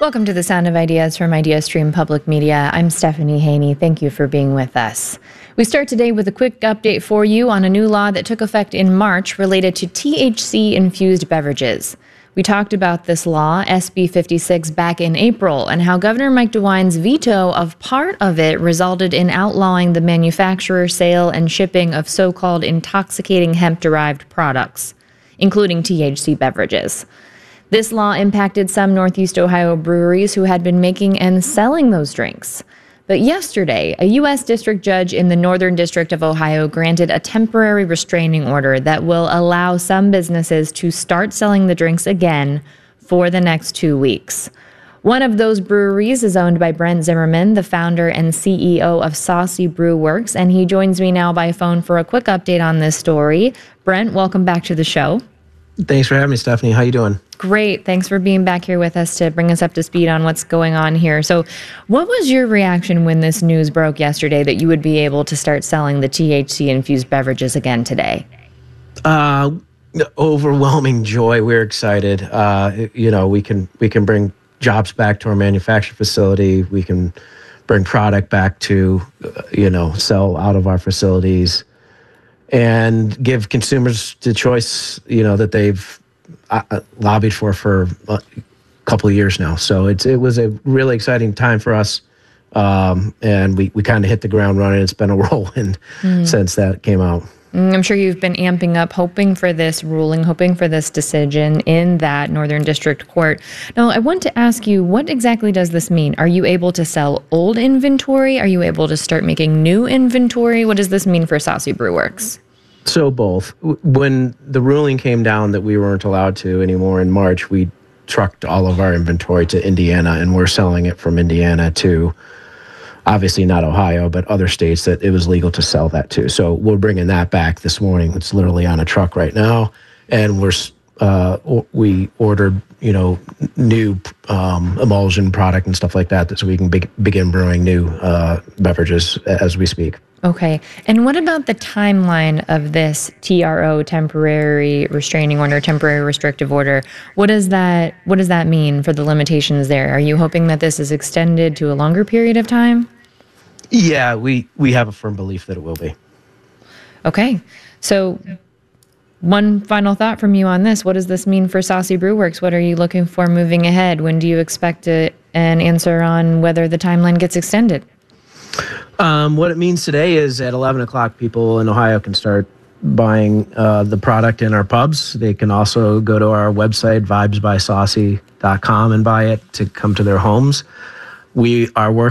Welcome to the Sound of Ideas from IdeaStream Public Media. I'm Stephanie Haney. Thank you for being with us. We start today with a quick update for you on a new law that took effect in March related to THC-infused beverages. We talked about this law, SB 56, back in April, and how Governor Mike DeWine's veto of part of it resulted in outlawing the manufacture, sale, and shipping of so-called intoxicating hemp-derived products, including THC beverages. This law impacted some Northeast Ohio breweries who had been making and selling those drinks. But yesterday, a U.S. district judge in the Northern District of Ohio granted a temporary restraining order that will allow some businesses to start selling the drinks again for the next 2 weeks. One of those breweries is owned by Brent Zimmerman, the founder and CEO of Saucy Brew Works, and he joins me now by phone for a quick update on this story. Brent, welcome back to the show. Thanks for having me, Stephanie. How you doing? Great. Thanks for being back here with us to bring us up to speed on what's going on here. So what was your reaction when this news broke yesterday that you would be able to start selling the THC-infused beverages again today? Overwhelming joy. We're excited. We can bring jobs back to our manufacturing facility. We can bring product back to, sell out of our facilities and give consumers the choice, that they've lobbied for a couple of years now. So it was a really exciting time for us. And we kind of hit the ground running. It's been a whirlwind since that came out. I'm sure you've been amping up, hoping for this ruling, hoping for this decision in that Northern District Court. Now, I want to ask you, what exactly does this mean? Are you able to sell old inventory? Are you able to start making new inventory? What does this mean for Saucy Brew Works? So both. When the ruling came down that we weren't allowed to anymore in March, we trucked all of our inventory to Indiana, and we're selling it from Indiana to, obviously not Ohio, but other states that it was legal to sell that to. So we're bringing that back this morning. It's literally on a truck right now, and we ordered new emulsion product and stuff like that, so we can begin brewing new beverages as we speak. Okay. And what about the timeline of this TRO, temporary restraining order, temporary restrictive order? What does that mean for the limitations there? Are you hoping that this is extended to a longer period of time? Yeah, we have a firm belief that it will be. Okay. So one final thought from you on this. What does this mean for Saucy Brew Works? What are you looking for moving ahead? When do you expect an answer on whether the timeline gets extended? What it means today is at 11 o'clock, people in Ohio can start buying the product in our pubs. They can also go to our website, vibesbysaucy.com, and buy it to come to their homes. We are working